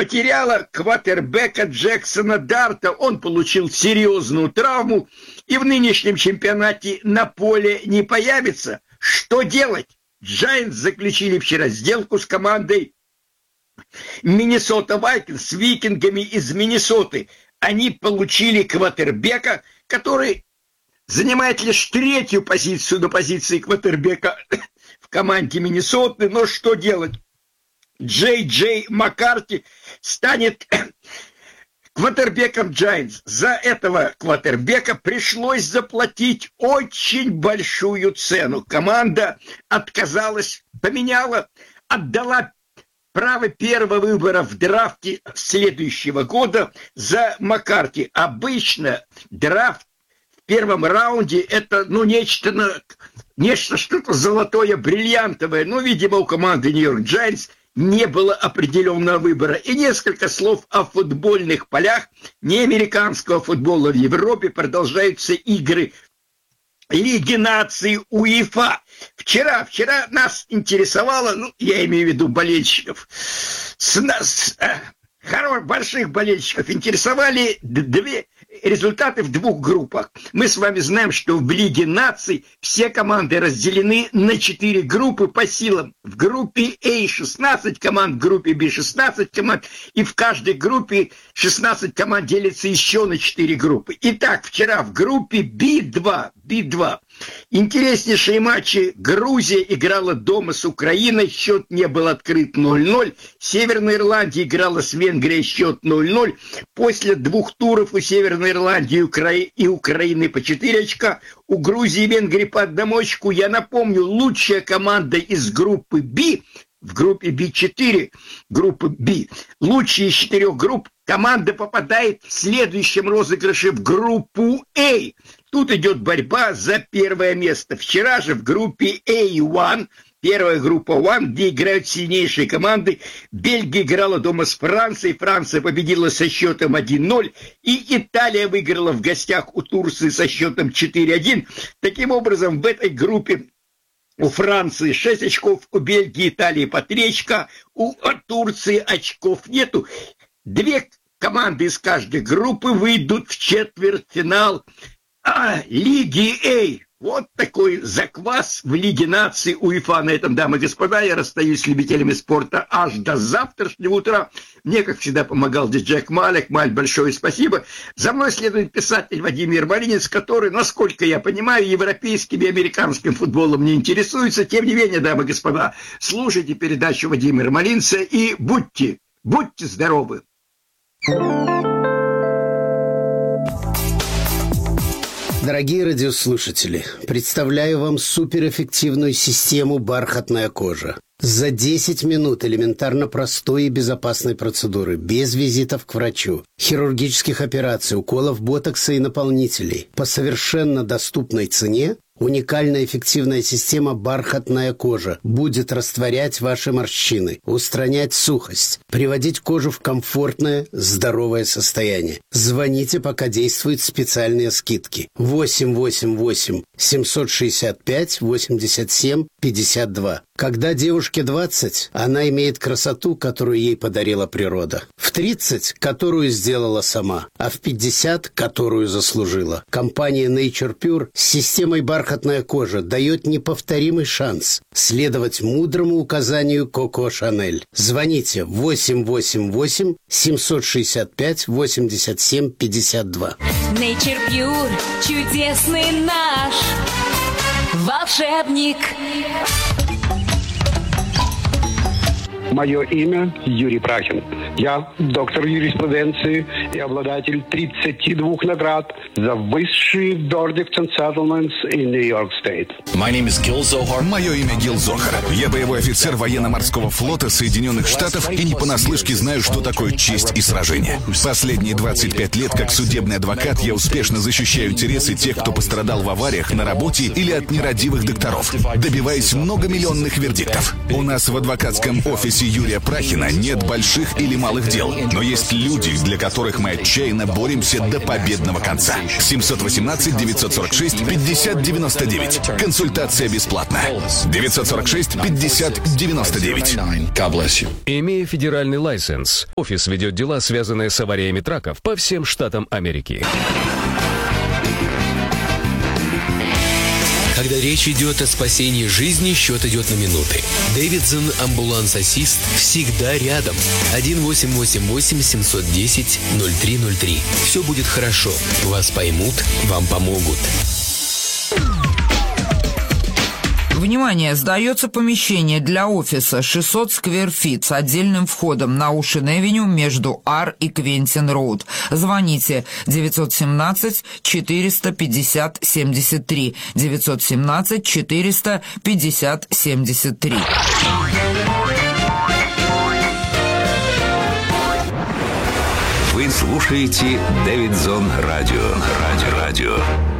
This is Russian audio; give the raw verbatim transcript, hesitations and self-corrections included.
потеряла квотербека Джексона Дарта. Он получил серьезную травму и в нынешнем чемпионате на поле не появится. Что делать? Giants заключили вчера сделку с командой Миннесота Вайкингс, с викингами из Миннесоты. Они получили квотербека, который занимает лишь третью позицию на позиции квотербека в команде Миннесоты. Но что делать? Джей Джей Маккарти станет квотербеком Giants. За этого квотербека пришлось заплатить очень большую цену. Команда отказалась, поменяла, отдала право первого выбора в драфте следующего года за Маккарти. Обычно драфт в первом раунде это, ну, нечто, нечто что-то золотое, бриллиантовое. Ну, видимо, у команды Нью-Йорк Giants не было определенного выбора. И несколько слов о футбольных полях. Не американского футбола в Европе продолжаются игры Лиги наций УЕФА. Вчера, вчера нас интересовало, ну, я имею в виду болельщиков, с нас, э, хороших, больших болельщиков, интересовали две результаты в двух группах. Мы с вами знаем, что в Лиге наций все команды разделены на четыре группы по силам. В группе А шестнадцать команд, в группе Б шестнадцать команд, и в каждой группе шестнадцать команд делятся еще на четыре группы. Итак, вчера в группе Би два, Би два интереснейшие матчи. Грузия играла дома с Украиной, счет не был открыт ноль ноль. Северная Ирландия играла с Венгрией, счет ноль ноль. После двух туров у Северной Ирландии и Украины по четыре очка, у Грузии и Венгрии по одному очку. Я напомню, лучшая команда из группы Би, в группе Би четыре, группа Би, лучшие из четырех групп, команда попадает в следующем розыгрыше в группу А. Тут идет борьба за первое место. Вчера же в группе А один, первая группа один, где играют сильнейшие команды, Бельгия играла дома с Францией, Франция победила со счетом один ноль, и Италия выиграла в гостях у Турции со счетом четыре один. Таким образом, в этой группе у Франции шесть очков, у Бельгии, Италии по три очка, у Турции очков нету. Две команды из каждой группы выйдут в четвертьфинал а, Лиги А. Вот такой заквас в Лиге наций УЕФА. На этом, дамы и господа, я расстаюсь с любителями спорта аж до завтрашнего утра. Мне, как всегда, помогал диджей Малик. Маль, большое спасибо. За мной следует писатель Владимир Маринец, который, насколько я понимаю, европейским и американским футболом не интересуется. Тем не менее, дамы и господа, слушайте передачу Владимира Маринца и будьте, будьте здоровы. Дорогие радиослушатели, представляю вам суперэффективную систему «Бархатная кожа». За десять минут элементарно простой и безопасной процедуры, без визитов к врачу, хирургических операций, уколов ботокса и наполнителей, по совершенно доступной цене, уникальная эффективная система «Бархатная кожа» будет растворять ваши морщины, устранять сухость, приводить кожу в комфортное, здоровое состояние. Звоните, пока действуют специальные скидки. восемь восемь восемь семьсот шестьдесят пять восемьдесят семь пятьдесят два. Когда девушке двадцать, она имеет красоту, которую ей подарила природа. В тридцать, которую сделала сама, а в пятьдесят, которую заслужила. Компания Nature Pure с системой «Бархатная кожа» дает неповторимый шанс следовать мудрому указанию Коко Шанель. Звоните восемь восемь восемь семьсот шестьдесят пять восемьдесят семь пятьдесят два. Nature Pure, чудесный наш волшебник. Мое имя Юрий Прахин. Я доктор юриспруденции и обладатель тридцати двух наград за высшие verdicts and settlements in New York State. My name is Gil Zohar. Мое имя Гил Зохар. Я боевой офицер военно-морского флота Соединенных Штатов и не понаслышке знаю, что такое честь и сражение. Последние двадцать пять лет как судебный адвокат я успешно защищаю интересы тех, кто пострадал в авариях на работе или от нерадивых докторов, добиваясь многомиллионных вердиктов. У нас в адвокатском офисе офисе Юрия Прахина нет больших или малых дел, но есть люди, для которых мы отчаянно боремся до победного конца. семьсот восемнадцать девятьсот сорок шесть пятьдесят девяносто девять. Консультация бесплатна. девятьсот сорок шесть пятьдесят девяносто девять. Имея федеральный лайсенс, офис ведет дела, связанные с авариями траков по всем штатам Америки. Когда речь идет о спасении жизни, счет идет на минуты. Дэвидсон Амбуланс-Ассист всегда рядом. один восемь восемь восемь семь один ноль ноль три ноль три. Все будет хорошо. Вас поймут, вам помогут. Внимание! Сдается помещение для офиса шестьсот сквер-фит с отдельным входом на Оушен-Эвеню между Ар и Квентин-Роуд. Звоните девятьсот семнадцать четыреста пятьдесят семьдесят три. девятьсот семнадцать четыреста пятьдесят семьдесят три. Вы слушаете Дэвидсон Радио. Радио. Радио.